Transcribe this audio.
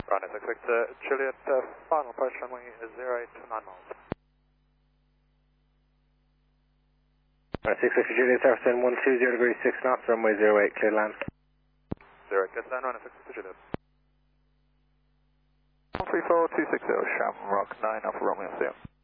Runway 66 Juliet, final approach runway 08 to 9 miles. Runway 66 Juliet, Jefferson 120 degrees 6 knots, runway 08, clear land. 08, get down, runway 66 Juliet. 134-260, Shamrock 9 Alpha Romeo, see you.